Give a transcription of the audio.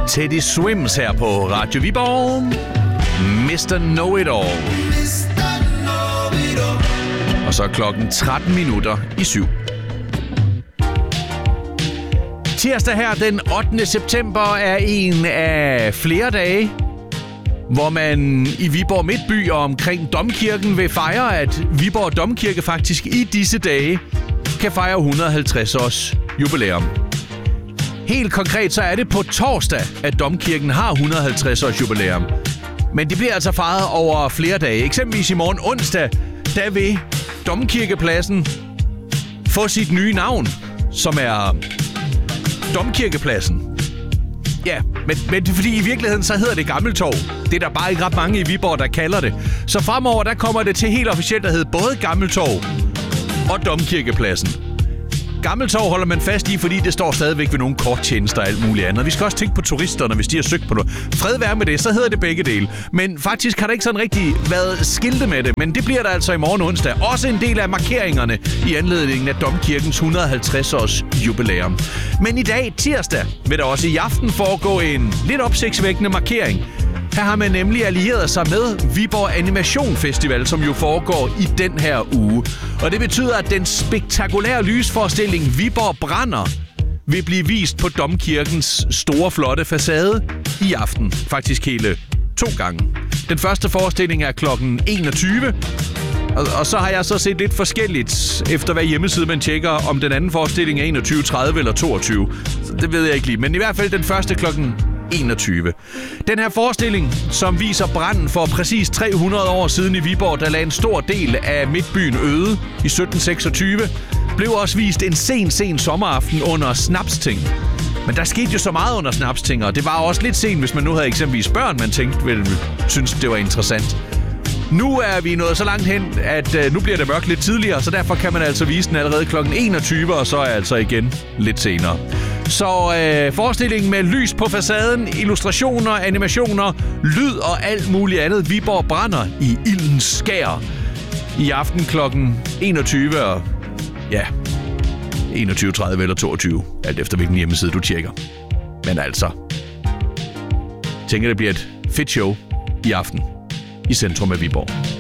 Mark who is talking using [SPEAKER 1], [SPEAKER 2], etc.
[SPEAKER 1] Teddy Swims her på Radio Viborg. Mr. Know-It-All. Og så er klokken 7:13. Tirsdag her den 8. september er en af flere dage, hvor man i Viborg Midtby og omkring Domkirken vil fejre, at Viborg Domkirke faktisk i disse dage kan fejre 150 års jubilæum. Helt konkret så er det på torsdag, at Domkirken har 150 års jubilæum. Men det bliver altså fejret over flere dage. Eksempelvis i morgen onsdag, der vil Domkirkepladsen få sit nye navn, som er Domkirkepladsen. Ja, men det er fordi i virkeligheden så hedder det Gammeltorv. Det er der bare ikke ret mange i Viborg, der kalder det. Så fremover der kommer det til helt officielt at hedde både Gammeltorv og Domkirkepladsen. Gammeltorv holder man fast i, fordi det står stadigvæk ved nogle korttjenester og alt muligt andet. Vi skal også tænke på turisterne, hvis de har søgt på noget. Fred være med det, så hedder det begge dele. Men faktisk har der ikke sådan rigtig været skilte med det. Men det bliver der altså i morgen onsdag. Også en del af markeringerne i anledningen af Domkirkens 150 års jubilæum. Men i dag, tirsdag, vil der også i aften foregå en lidt opsigtsvækkende markering. Her har man nemlig allieret sig med Viborg Animation Festival, som jo foregår i den her uge. Og det betyder, at den spektakulære lysforestilling Viborg Brænder vil blive vist på Domkirkens store, flotte facade i aften. Faktisk hele 2 gange. Den første forestilling er klokken 21. Og så har jeg så set lidt forskelligt, efter hvad hjemmeside man tjekker, om den anden forestilling er 21:30 eller 22. Så det ved jeg ikke lige. Men i hvert fald den første klokken 21. Den her forestilling, som viser branden for præcis 300 år siden i Viborg, der lagde en stor del af Midtbyen øde i 1726, blev også vist en sen sommeraften under Snapsting. Men der skete jo så meget under Snapsting, og det var også lidt sent, hvis man nu havde eksempelvis børn, man tænkte ville synes, det var interessant. Nu er vi nået så langt hen, at nu bliver det mørkt lidt tidligere, så derfor kan man altså vise den allerede kl. 21, og så er altså igen lidt senere. Så forestillingen med lys på facaden, illustrationer, animationer, lyd og alt muligt andet. Viborg Brænder i ildens skær i aften kl. 21 og ja, 21:30 eller 22, alt efter hvilken hjemmeside du tjekker. Men altså, tænker det bliver et fedt show i aften i centrum af Viborg.